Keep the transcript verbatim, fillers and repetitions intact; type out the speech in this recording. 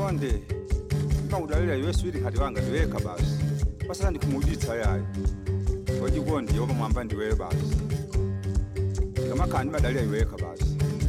Wachionde Mpa udalila yesu ili kati wanga diweka basi Pasala ndikumudita yae Wachikondi yoka mwamba ndiwe basi Kama kandi madalila iweka basi